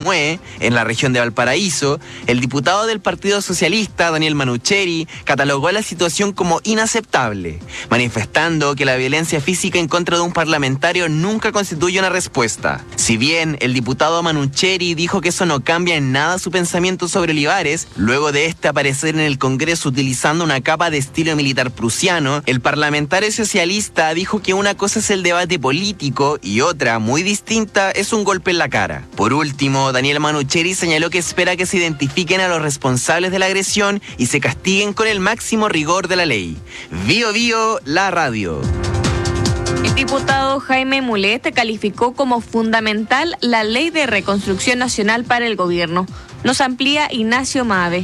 Ñuñoa, en la región de Valparaíso, el diputado del Partido Socialista, Daniel Manucheri, catalogó la situación como inaceptable, manifestando que la violencia física en contra de un parlamentario nunca constituye una respuesta. Si bien el diputado Manucheri dijo que eso no cambia en nada su pensamiento sobre Olivares, luego de aparecer en el Congreso utilizando una capa de estilo militar prusiano, el parlamentario socialista dijo que una cosa es el debate político y otra, muy distinta, es un golpe en la cara. Por último, Daniel Manucheri señaló que espera que se identifiquen a los responsables de la agresión y se castiguen con el máximo rigor de la ley. Bío Bío, la radio. El diputado Jaime Mulet calificó como fundamental la Ley de Reconstrucción Nacional para el gobierno. Nos amplía Ignacio Maave.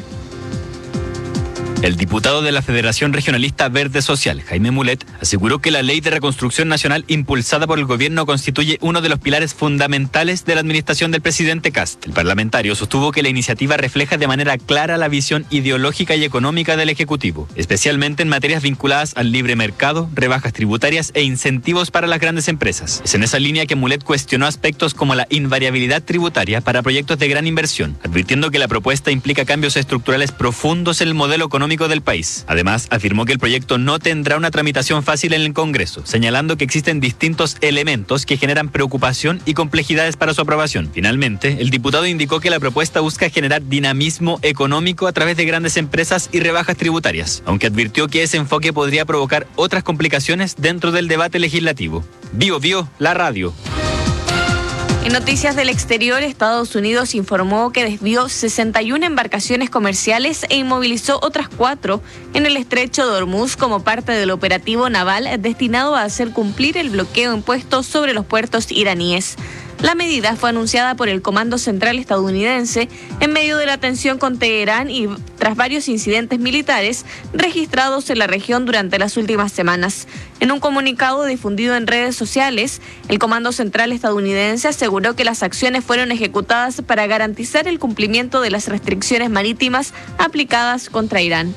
El diputado de la Federación Regionalista Verde Social, Jaime Mulet, aseguró que la Ley de Reconstrucción Nacional impulsada por el gobierno constituye uno de los pilares fundamentales de la administración del presidente Kast. El parlamentario sostuvo que la iniciativa refleja de manera clara la visión ideológica y económica del Ejecutivo, especialmente en materias vinculadas al libre mercado, rebajas tributarias e incentivos para las grandes empresas. Es en esa línea que Mulet cuestionó aspectos como la invariabilidad tributaria para proyectos de gran inversión, advirtiendo que la propuesta implica cambios estructurales profundos en el modelo económico del país. Además, afirmó que el proyecto no tendrá una tramitación fácil en el Congreso, señalando que existen distintos elementos que generan preocupación y complejidades para su aprobación. Finalmente, el diputado indicó que la propuesta busca generar dinamismo económico a través de grandes empresas y rebajas tributarias, aunque advirtió que ese enfoque podría provocar otras complicaciones dentro del debate legislativo. Bío Bío, la radio. En noticias del exterior, Estados Unidos informó que desvió 61 embarcaciones comerciales e inmovilizó otras 4 en el estrecho de Hormuz como parte del operativo naval destinado a hacer cumplir el bloqueo impuesto sobre los puertos iraníes. La medida fue anunciada por el Comando Central estadounidense en medio de la tensión con Teherán y tras varios incidentes militares registrados en la región durante las últimas semanas. En un comunicado difundido en redes sociales, el Comando Central estadounidense aseguró que las acciones fueron ejecutadas para garantizar el cumplimiento de las restricciones marítimas aplicadas contra Irán.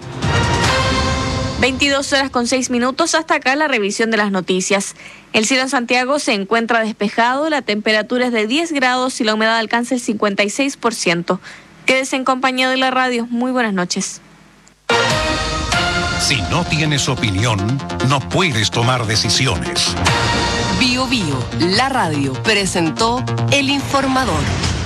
22:06. Hasta acá la revisión de las noticias. El cielo en Santiago se encuentra despejado, la temperatura es de 10 grados y la humedad alcanza el 56%. Quédese en compañía de la radio. Muy buenas noches. Si no tienes opinión, no puedes tomar decisiones. Bío Bío, la radio, presentó El Informador.